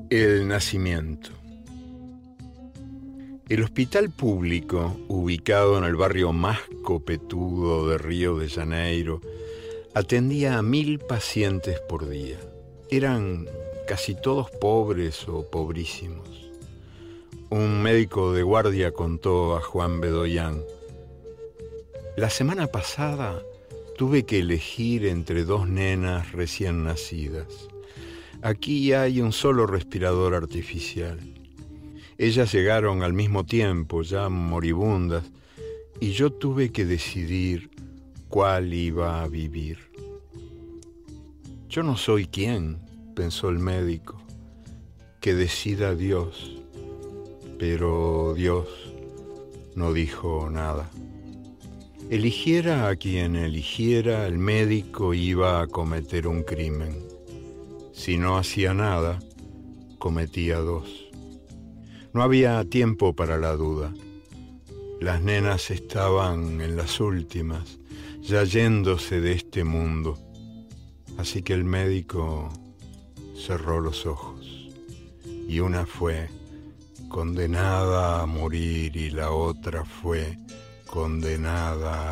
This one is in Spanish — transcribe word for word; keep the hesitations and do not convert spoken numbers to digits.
El nacimiento. El hospital público, ubicado en el barrio más copetudo de Río de Janeiro, atendía a mil pacientes por día. Eran casi todos pobres o pobrísimos. Un médico de guardia contó a Juan Bedoyán: la semana pasada tuve que elegir entre dos nenas recién nacidas. Aquí hay un solo respirador artificial. Ellas llegaron al mismo tiempo, ya moribundas, y yo tuve que decidir cuál iba a vivir. Yo no soy quien, pensó el médico, que decida Dios, pero Dios no dijo nada. Eligiera a quien eligiera, el médico iba a cometer un crimen. Si no hacía nada, cometía dos. No había tiempo para la duda. Las nenas estaban en las últimas, ya yéndose de este mundo. Así que el médico cerró los ojos. Y una fue condenada a morir y la otra fue condenada